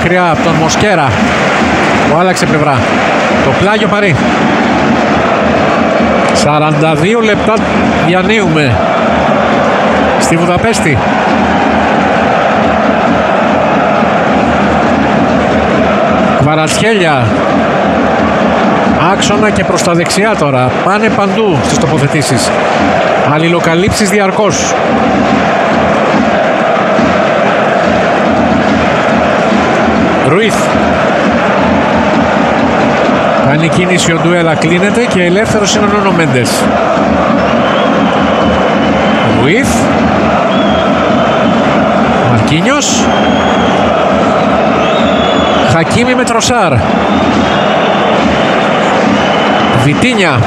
μακριά από τον Μοσκέρα που άλλαξε πλευρά. Το πλάγιο Παρί. 42 λεπτά διανύουμε στη Βουδαπέστη. Κβαρατσχέλια άξονα και προς τα δεξιά τώρα. Πάνε παντού στις τοποθετήσεις. Αλληλοκαλύψεις διαρκώς. Ρουίθ. Κάνει κίνηση ο Ντουέλα, κλείνεται και ελεύθερος είναι ο Νούνο Μέντες. Ρουίθ. Μαρκίνιος. Χακίμι με Τροσάρ. Βιτίνια.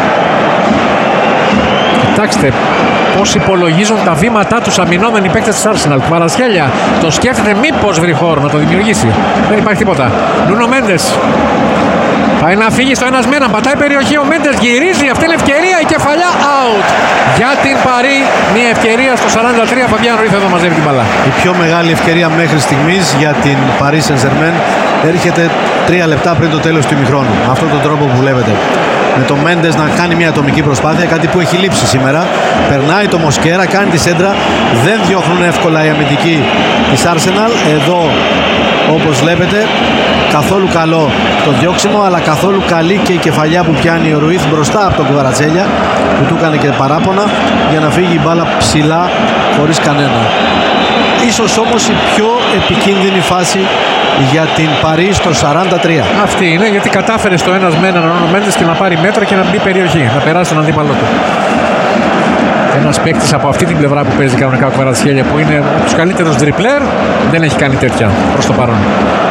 Κοιτάξτε πώς υπολογίζουν τα βήματά τους αμυνόμενοι παίκτες της Arsenal. Κβαρατσχέλια το σκέφτεται μήπως βρει χώρο να το δημιουργήσει. Δεν υπάρχει τίποτα. Νούνο Μέντες. Πάει να φύγει στο ένας μένα, πατάει περιοχή, ο Μέντες γυρίζει, αυτή είναι ευκαιρία, η κεφαλιά out για την Παρί, μια ευκαιρία στο 43, Φαμπιάν Ρουίθ εδώ μαζεύει την μπάλα. Η πιο μεγάλη ευκαιρία μέχρι στιγμής για την Paris Saint-Germain έρχεται 3 λεπτά πριν το τέλος του ημιχρόνου. Με αυτόν τον τρόπο που βλέπετε. Με τον Μέντες να κάνει μια ατομική προσπάθεια, κάτι που έχει λείψει σήμερα. Περνάει το Μοσκέρα, κάνει τη σέντρα, δεν διώχνουν εύκολα οι αμυντικοί της Arsenal. Εδώ, όπως βλέπετε, καθόλου καλό το διώξιμο, αλλά καθόλου καλή και η κεφαλιά που πιάνει ο Ρουίθ μπροστά από τον Κβαρατσχέλια, που του έκανε και παράπονα, για να φύγει η μπάλα ψηλά χωρίς κανένα. Ίσως όμως η πιο επικίνδυνη φάση για την Παρί στο 43. Αυτή είναι, γιατί κατάφερε στο ένας με έναν ο Μέντες και να πάρει μέτρα και να μπει περιοχή, να περάσει τον αντίπαλό του. Ένας παίκτης από αυτή την πλευρά που παίζει κανονικά ο Κβαρατσχέλια, που είναι από τους καλύτερους ντριπλέρ, δεν έχει κάνει τέτοια προς το παρόν.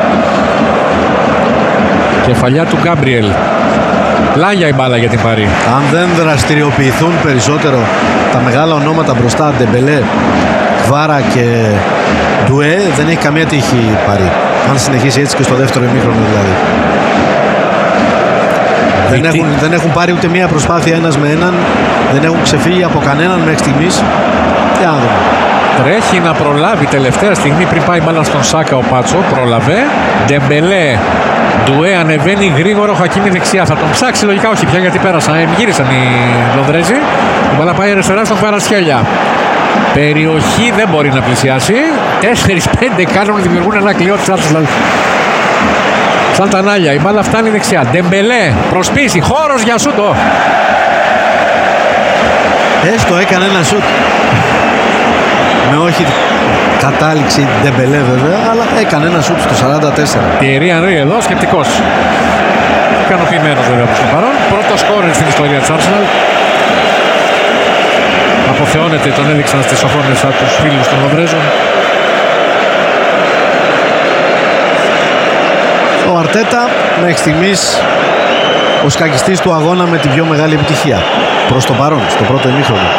Κεφαλιά του Γκάμπριελ. Πλάγια η μπάλα για την Παρί. Αν δεν δραστηριοποιηθούν περισσότερο τα μεγάλα ονόματα μπροστά, Ντεμπελέ, Κβάρα και Ντουέ, δεν έχει καμία τύχη η Παρί. Αν συνεχίσει έτσι και στο δεύτερο ημίχρονο δηλαδή. Δεν έχουν πάρει ούτε μία προσπάθεια ένας με έναν. Δεν έχουν ξεφύγει από κανέναν μέχρι στιγμής. Τι να δούμε. Τρέχει να προλάβει τελευταία στιγμή πριν πάει μπάλα στον Σάκα ο Πάτσο. Πρόλαβε. Ντεμπελέ. Ντουέ ανεβαίνει γρήγορο. Χακίμι δεξιά. Θα τον ψάξει λογικά, όχι πια γιατί πέρασαν. Γύρισαν οι Λονδρέζοι. Η μπάλα πάει αριστερά στον Κβαρατσχέλια. Περιοχή δεν μπορεί να πλησιάσει. 4-5 κάνουν, δημιουργούν ένα κλειό της Arsenal. Σαν τα νάλια. Η μπάλα φτάνει δεξιά. Ντεμπελέ. Προσπίση. Χώρος για σούτο. Έστω έκανε ένα σούτ. Με όχι κατάληξη Ντεμπελέ βέβαια, αλλά έκανε ένα σούτ στο 44. Τιερί Ανρί εδώ, σκεπτικός. Ικανοποιημένος βέβαια προς το παρόν. Πρώτο σκόρερ στην ιστορία της Arsenal. Αποθεώνεται, τον έδειξαν στις οθόνες από τους φίλους των Λονδρέζων. Ο Αρτέτα μέχρι στιγμής ο σκακιστής του αγώνα με την πιο μεγάλη επιτυχία προς το παρόν, στο πρώτο ημίχρονο.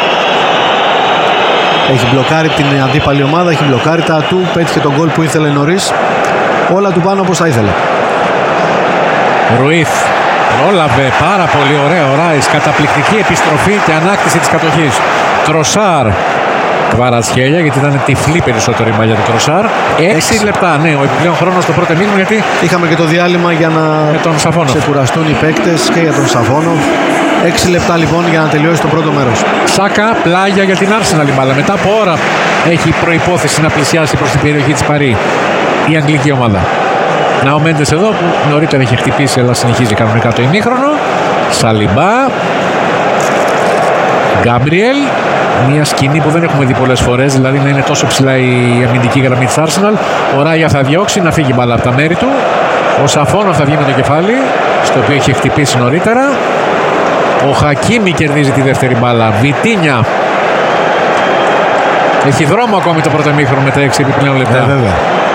Έχει μπλοκάρει την αντίπαλη ομάδα, έχει μπλοκάρει τα ατού, πέτυχε τον γκολ που ήθελε νωρίς. Όλα του πάνω όπως θα ήθελε. Ρουίθ πρόλαβε πάρα πολύ ωραία ο Ράις, καταπληκτική επιστροφή και ανάκτηση της κατοχής. Τροσάρ. Κβαρατσχέλια, γιατί ήταν τυφλή περισσότερο η μαλλιά του Τροσάρ. 6 λεπτά, ναι, ο επιπλέον χρόνος στο πρώτο μήνυμα, γιατί είχαμε και το διάλειμμα για να ξεκουραστούν οι παίκτες και για τον Σαφόνο. 6 λεπτά λοιπόν για να τελειώσει το πρώτο μέρος. Σάκα, πλάγια για την Arsenal η μπάλα. Μετά από ώρα έχει προϋπόθεση να πλησιάσει προς την περιοχή της Παρί η αγγλική ομάδα. Να ο Μέντες εδώ που νωρίτερα έχει χτυπήσει, αλλά συνεχίζει κανονικά το ημίχρονο. Σαλιμπά. Γκάμπριελ. Μια σκηνή που δεν έχουμε δει πολλές φορές, δηλαδή να είναι τόσο ψηλά η αμυντική γραμμή της Arsenal. Ο Ράια θα διώξει να φύγει μπάλα από τα μέρη του. Ο Σαφόνο θα βγει με το κεφάλι, στο οποίο έχει χτυπήσει νωρίτερα. Ο Χακίμι κερδίζει τη δεύτερη μπάλα. Βιτίνια. Έχει δρόμο ακόμη το πρώτο ημίχρονο με τα 6 επιπλέον λεπτά. Βέβαια.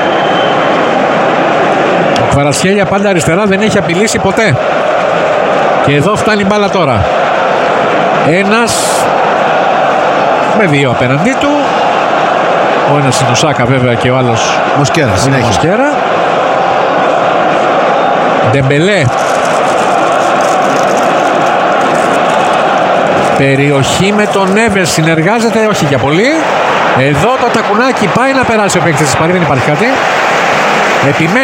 Ο Κβαρατσχέλια πάντα αριστερά, δεν έχει απειλήσει ποτέ. Και εδώ φτάνει η μπάλα τώρα. Ένας με δύο απέναντί του. Ο ένας είναι ο Σάκα βέβαια και ο άλλος Μοσκέρα. Μοσκέρα. Ντεμπελέ. Περιοχή με τον Νέβες, συνεργάζεται, όχι για πολύ. Εδώ το τακουνάκι πάει να περάσει ο παίκτης της Παρί, δεν υπάρχει κάτι. Επιμένει.